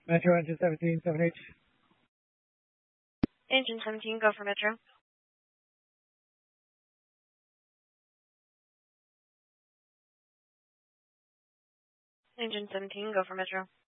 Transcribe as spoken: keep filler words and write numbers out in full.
Metro engine seventeen, seven H. Engine seventeen, go for Metro. Engine seventeen, go for Metro.